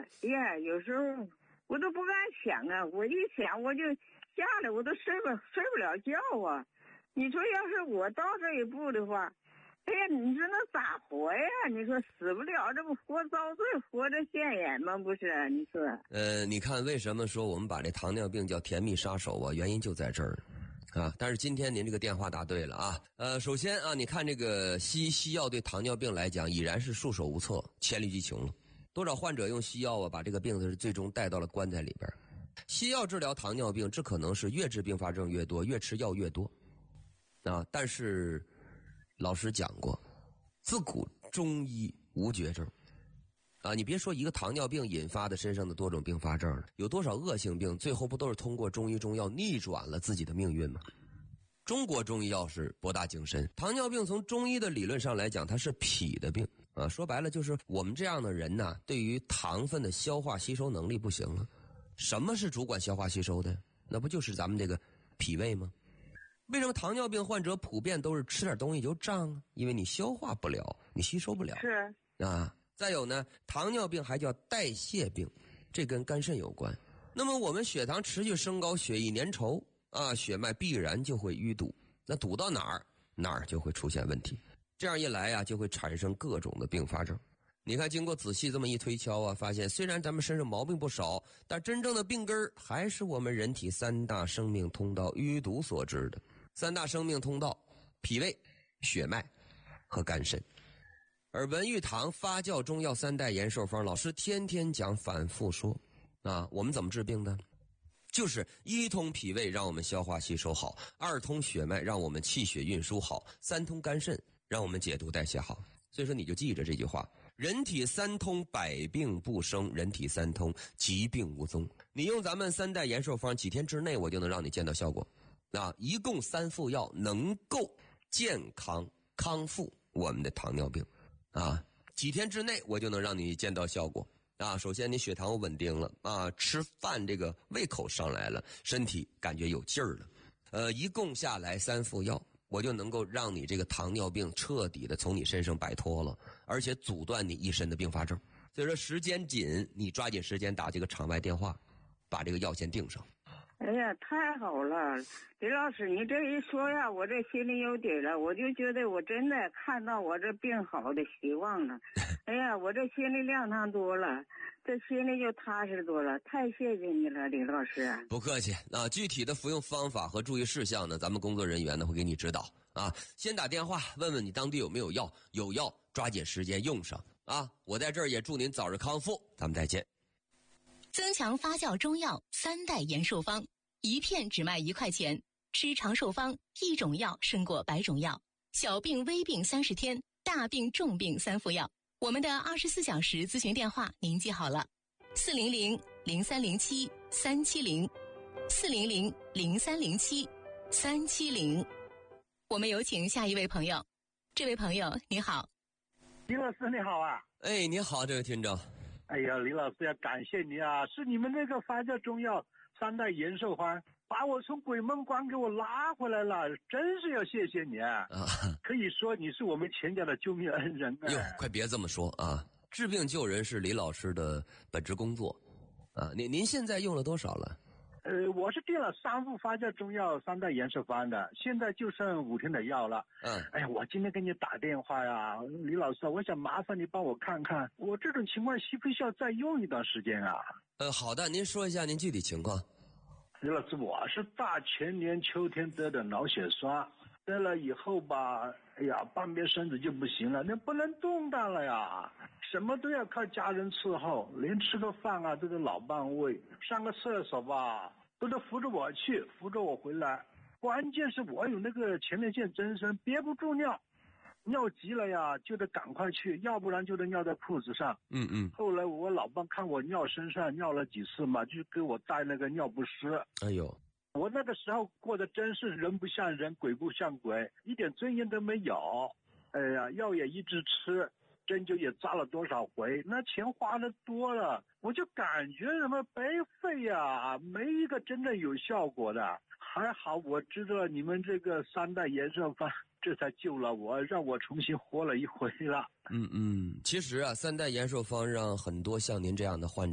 哎呀，有时候我都不敢想啊，我一想我就吓得我都睡不了觉啊。你说要是我到这一步的话，哎呀，你说那咋活呀？你说死不了，这不活遭罪，活着现眼吗？不是？你说？ 你看为什么说我们把这糖尿病叫甜蜜杀手啊？原因就在这儿啊。但是今天您这个电话答对了啊。首先啊，你看这个西药对糖尿病来讲已然是束手无策，黔驴技穷了。多少患者用西药啊，把这个病是最终带到了棺材里边。西药治疗糖尿病，这可能是越治并发症越多，越吃药越多啊。但是老师讲过，自古中医无绝症啊。你别说一个糖尿病引发的身上的多种并发症了，有多少恶性病最后不都是通过中医中药逆转了自己的命运吗？中国中医药是博大精深，糖尿病从中医的理论上来讲，它是脾的病啊。说白了就是我们这样的人呢，对于糖分的消化吸收能力不行了。什么是主管消化吸收的？那不就是咱们这个脾胃吗？为什么糖尿病患者普遍都是吃点东西就胀啊？因为你消化不了，你吸收不了。 是啊。再有呢，糖尿病还叫代谢病，这跟肝肾有关。那么我们血糖持续升高，血液粘稠啊，血脉必然就会淤堵。那堵到哪儿就会出现问题。这样一来啊，就会产生各种的并发症。你看，经过仔细这么一推敲啊，发现虽然咱们身上毛病不少，但真正的病根还是我们人体三大生命通道淤堵所致的。三大生命通道：脾胃、血脉和肝肾。而文玉堂发酵中药三代延寿方，老师天天讲，反复说啊。我们怎么治病呢？就是一通脾胃，让我们消化吸收好；二通血脉，让我们气血运输好；三通肝肾，让我们解毒代谢好。所以说你就记着这句话：人体三通，百病不生；人体三通，疾病无踪。你用咱们三代延寿方，几天之内我就能让你见到效果啊！一共3副药，能够健康康复我们的糖尿病啊！几天之内我就能让你见到效果啊！首先你血糖稳定了啊，吃饭这个胃口上来了，身体感觉有劲儿了。一共下来3副药，我就能够让你这个糖尿病彻底的从你身上摆脱了，而且阻断你一身的并发症。所以说时间紧，你抓紧时间打这个场外电话，把这个药先订上。 哎呀，太好了，李老师，你这一说呀，我这心里有底了，我就觉得我真的看到我这病好的希望了。哎呀，我这心里亮堂多了，这心里就踏实多了，太谢谢你了，李老师。 不客气啊，具体的服用方法和注意事项呢，咱们工作人员呢会给你指导啊。先打电话问问你当地有没有药，有药抓紧时间用上啊。我在这儿也祝您早日康复，咱们再见。 增强发酵中药三代延寿方，一片只卖1块钱，吃长寿方，一种药胜过100种药，小病微病30天，大病重病3副药。我们的24小时咨询电话您记好了，400-0307-370，400-0307-370。我们有请下一位朋友。这位朋友你好。 李老师你好啊。 哎，你好，这位听众。 哎呀，李老师要感谢你啊，是你们那个发酵中药三代延寿方把我从鬼门关给我拉回来了，真是要谢谢你啊！可以说你是我们全家的救命恩人啊！ 哟，快别这么说啊！治病救人是李老师的本职工作啊。您现在用了多少了？ 我是订了3副发酵中药三代延寿方的，现在就剩5天的药了。哎呀，我今天给你打电话呀，李老师，我想麻烦你帮我看看，我这种情况需不需要再用一段时间啊？ 好的，您说一下您具体情况。 李老师，我是大前年秋天得的脑血栓，得了以后吧，哎呀，半边身子就不行了，那不能动弹了呀，什么都要靠家人伺候，连吃个饭啊都得老伴喂，上个厕所吧都得扶着我去，扶着我回来。关键是我有那个前列腺增生，憋不住尿，尿急了呀就得赶快去，要不然就得尿在裤子上。后来我老伴看我尿身上尿了几次嘛，就给我带那个尿不湿。 哎呦， 我那个时候过得真是人不像人，鬼不像鬼，一点尊严都没有。哎呀，药也一直吃，针灸也扎了多少回，那钱花的多了，我就感觉什么白费呀，没一个真正有效果的。还好我知道你们这个三代延寿方，这才救了我，让我重新活了一回了。 其实啊，三代延寿方让很多像您这样的患者